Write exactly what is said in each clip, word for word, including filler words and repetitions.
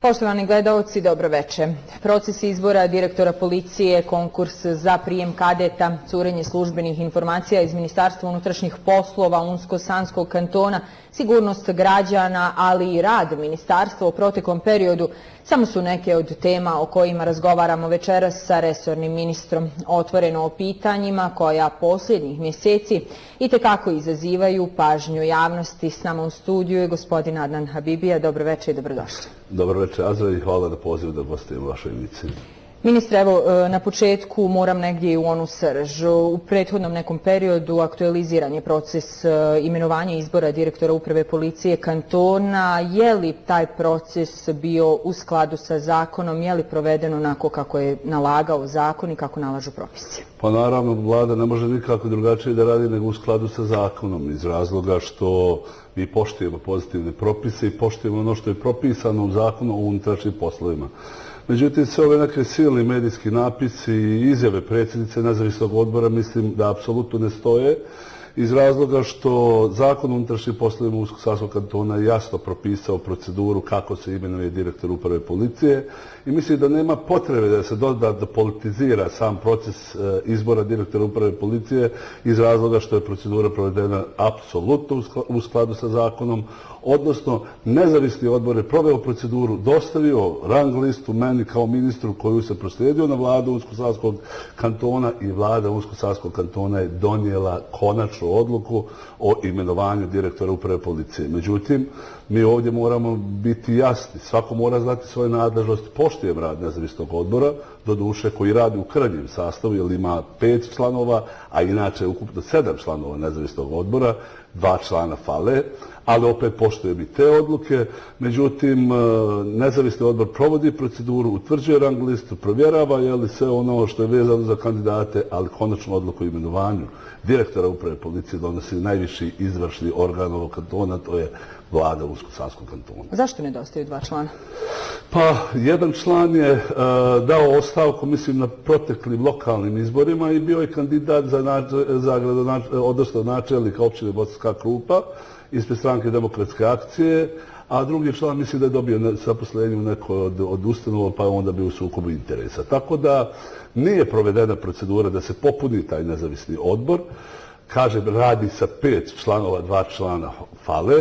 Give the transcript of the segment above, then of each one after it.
Poštovani gledaoci, dobro veče. Proces izbora direktora policije, konkurs za prijem kadeta, curenje službenih informacija iz Ministarstva unutrašnjih poslova Unsko-Sanskog kantona, sigurnost građana, ali i rad ministarstva u proteklom periodu samo su neke od tema o kojima razgovaramo večeras sa resornim ministrom. Otvoreno o pitanjima koja posljednjih mjeseci itekako izazivaju pažnju javnosti. S nama u studiju je gospodin Adnan Habibija. Dobro veče i dobrodošli. Dobro veče, Azra, i hvala na pozivu da gostujem u vašoj emisiji. Ministre, evo, na početku moram negdje i u onu srž. U prethodnom nekom periodu aktualiziran je proces imenovanja izbora direktora uprave policije kantona. Je li taj proces bio u skladu sa zakonom? Je li proveden onako kako je nalagao zakon i kako nalažu propisi? Pa naravno, vlada ne može nikako drugačije da radi nego u skladu sa zakonom, iz razloga što mi poštujemo pozitivne propise i poštujemo ono što je propisano u zakonu o unutrašnjim poslovima. Međutim, sve ove neke silni medijski napisi i izjave predsjednice nezavisnog odbora mislim da apsolutno ne stoje, iz razloga što zakon o unutrašnjim poslovima Unsko-Sanskog kantona je jasno propisao proceduru kako se imenuje direktor uprave policije i mislim da nema potrebe da se dodatno politizira sam proces izbora direktora uprave policije iz razloga što je procedura provedena apsolutno u skladu sa zakonom, odnosno nezavisni odbor je proveo proceduru, dostavio rang listu meni kao ministru koju se proslijedio na vladu Unsko-Sanskog kantona i vlada Unsko-Sanskog kantona je donijela konačnu odluku o imenovanju direktora uprave policije. Međutim, mi ovdje moramo biti jasni, svako mora znati svoje nadležnosti, poštujem rad nezavisnog odbora, doduše koji radi u krnjem sastavu, jer ima pet članova, a inače ukupno sedam članova nezavisnog odbora, dva člana fale, ali opet poštujem i te odluke. Međutim, nezavisni odbor provodi proceduru, utvrđuje rang listu, provjerava je li sve ono što je vezano za kandidate, ali konačnu odluku o imenovanju direktora uprave policije donosi najviši izvršni organ ovog kantona, to je vlada Unsko-Sanskog kantona. Zašto nedostaju dva člana? Pa, jedan član je uh, dao ostavku, mislim, na proteklim lokalnim izborima i bio je kandidat za, nač za gradonač odnosno načelnika općine Bosanska Krupa ispred stranke Demokratske akcije, a drugi član mislim da je dobio zaposlenje u nekoj od, od ustanova, pa je onda bio u sukobu interesa. Tako da nije provedena procedura da se popuni taj nezavisni odbor. Kažem, radi sa pet članova, dva člana fale.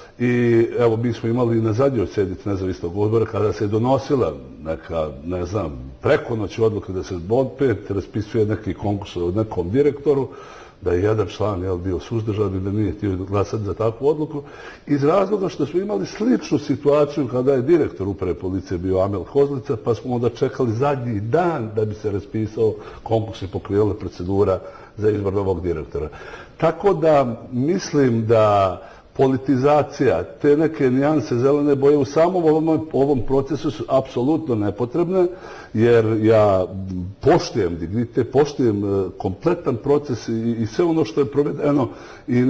I evo, mi smo imali na zadnjoj sjednici nezavisnog odbora kada se je donosila neka, ne znam, preko noći odluka da se opet raspisuje neki konkurs od nekom direktoru, da je jedan član jel, bio suzdržan i da nije htio glasati za takvu odluku, iz razloga što smo imali sličnu situaciju kada je direktor uprave policije bio Amel Hozlica, pa smo onda čekali zadnji dan da bi se raspisao konkurs i pokrenula procedura za izbor novog direktora. Tako da mislim da politizacija, te neke nijanse zelene boje u samom ovom, ovom procesu su apsolutno nepotrebne, jer ja poštujem dignitet, poštujem kompletan proces i, i sve ono što je provedeno i